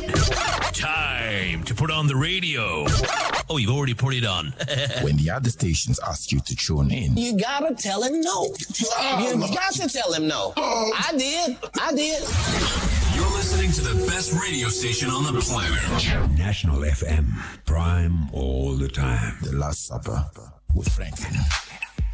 Time to put on the radio. Oh, you've already put it on. When the other stations ask you to tune in, you gotta tell him no. You got to tell him no. I did. You're listening to the best radio station on the planet. National FM. Prime all the time. The Last Supper with Franklin.